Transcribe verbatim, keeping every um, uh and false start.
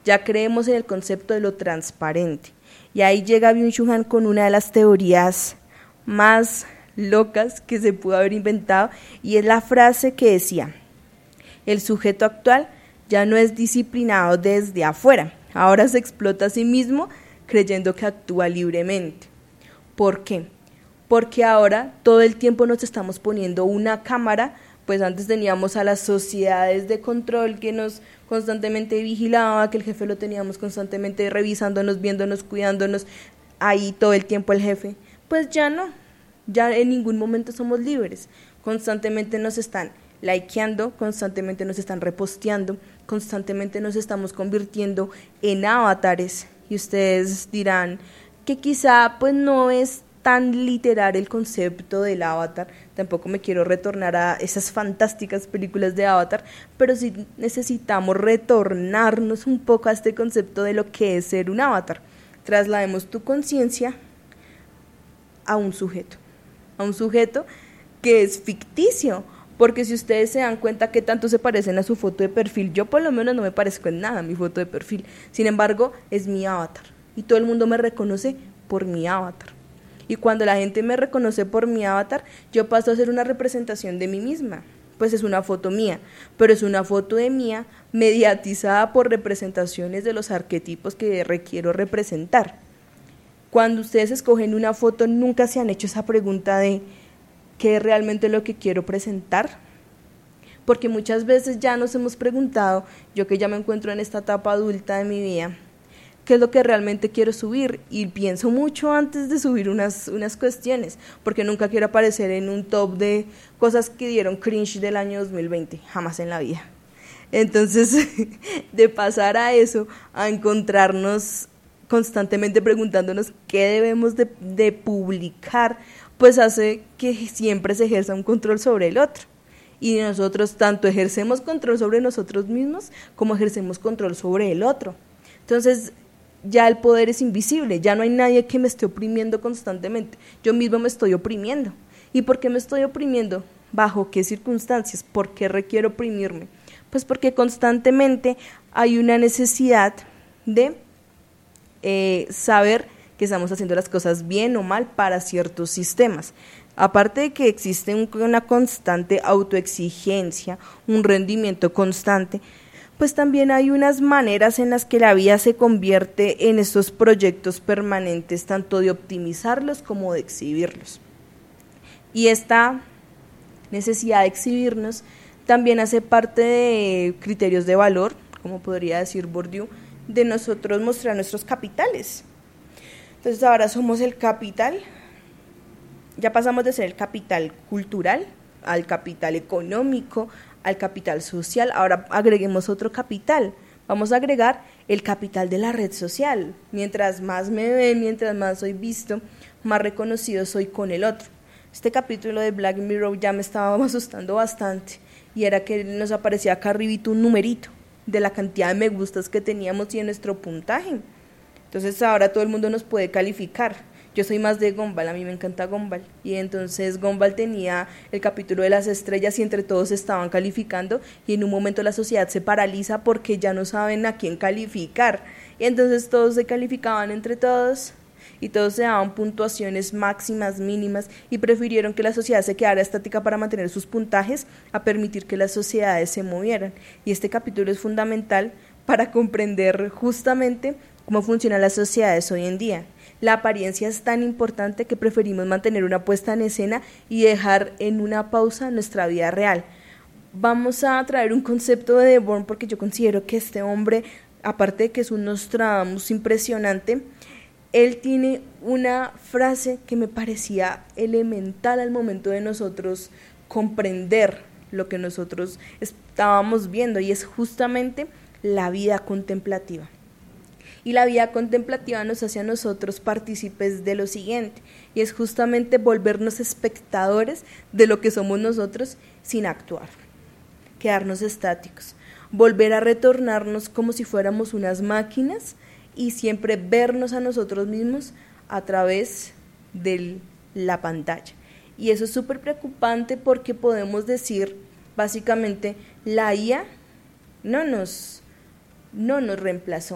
ya creemos en el concepto de lo transparente. Y ahí llega Byung-Chul Han con una de las teorías más locas que se pudo haber inventado, y es la frase que decía: el sujeto actual ya no es disciplinado desde afuera, ahora se explota a sí mismo creyendo que actúa libremente. ¿Por qué? Porque ahora todo el tiempo nos estamos poniendo una cámara, pues antes teníamos a las sociedades de control que nos constantemente vigilaba, que el jefe lo teníamos constantemente revisándonos, viéndonos, cuidándonos, ahí todo el tiempo el jefe. Pues ya no, ya en ningún momento somos libres, constantemente nos están likeando, constantemente nos están reposteando, constantemente nos estamos convirtiendo en avatares, y ustedes dirán que quizá pues no es tan literal el concepto del avatar, tampoco me quiero retornar a esas fantásticas películas de Avatar, pero sí necesitamos retornarnos un poco a este concepto de lo que es ser un avatar. Traslademos tu conciencia a un sujeto, a un sujeto que es ficticio, porque si ustedes se dan cuenta que tanto se parecen a su foto de perfil, yo por lo menos no me parezco en nada a mi foto de perfil, sin embargo es mi avatar, y todo el mundo me reconoce por mi avatar. Y cuando la gente me reconoce por mi avatar, yo paso a ser una representación de mí misma. Pues es una foto mía, pero es una foto de mía mediatizada por representaciones de los arquetipos que requiero representar. Cuando ustedes escogen una foto, ¿nunca se han hecho esa pregunta de qué es realmente lo que quiero presentar? Porque muchas veces ya nos hemos preguntado, yo que ya me encuentro en esta etapa adulta de mi vida, qué es lo que realmente quiero subir, y pienso mucho antes de subir unas, unas cuestiones, porque nunca quiero aparecer en un top de cosas que dieron cringe del año dos mil veinte, jamás en la vida. Entonces, de pasar a eso, a encontrarnos constantemente preguntándonos qué debemos de, de publicar, pues hace que siempre se ejerza un control sobre el otro. Y nosotros tanto ejercemos control sobre nosotros mismos como ejercemos control sobre el otro. Entonces, ya el poder es invisible, ya no hay nadie que me esté oprimiendo constantemente, yo mismo me estoy oprimiendo. ¿Y por qué me estoy oprimiendo? ¿Bajo qué circunstancias? ¿Por qué requiero oprimirme? Pues porque constantemente hay una necesidad de eh, saber que estamos haciendo las cosas bien o mal para ciertos sistemas. Aparte de que existe un, una constante autoexigencia, un rendimiento constante, pues también hay unas maneras en las que la vida se convierte en estos proyectos permanentes, tanto de optimizarlos como de exhibirlos. Y esta necesidad de exhibirnos también hace parte de criterios de valor, como podría decir Bourdieu, de nosotros mostrar nuestros capitales. Entonces ahora somos el capital, ya pasamos de ser el capital cultural al capital económico, al capital social. Ahora agreguemos otro capital, vamos a agregar el capital de la red social. Mientras más me ven, mientras más soy visto, más reconocido soy con el otro. Este capítulo de Black Mirror ya me estaba asustando bastante, y era que nos aparecía acá arribito un numerito de la cantidad de me gustas que teníamos y en nuestro puntaje. Entonces ahora todo el mundo nos puede calificar. Yo soy más de Gumball, a mí me encanta Gumball, y entonces Gumball tenía el capítulo de las estrellas y entre todos estaban calificando, y en un momento la sociedad se paraliza porque ya no saben a quién calificar, y entonces todos se calificaban entre todos y todos se daban puntuaciones máximas, mínimas, y prefirieron que la sociedad se quedara estática para mantener sus puntajes a permitir que las sociedades se movieran. Y este capítulo es fundamental para comprender justamente cómo funcionan las sociedades hoy en día. La apariencia es tan importante que preferimos mantener una puesta en escena y dejar en una pausa nuestra vida real. Vamos a traer un concepto de De Born porque yo considero que este hombre, aparte de que es un Nostradamus impresionante, él tiene una frase que me parecía elemental al momento de nosotros comprender lo que nosotros estábamos viendo, y es justamente la vida contemplativa. Y la vida contemplativa nos hace a nosotros partícipes de lo siguiente, y es justamente volvernos espectadores de lo que somos nosotros sin actuar, quedarnos estáticos, volver a retornarnos como si fuéramos unas máquinas y siempre vernos a nosotros mismos a través de la pantalla. Y eso es súper preocupante porque podemos decir, básicamente, la I A no nos, no nos reemplazó.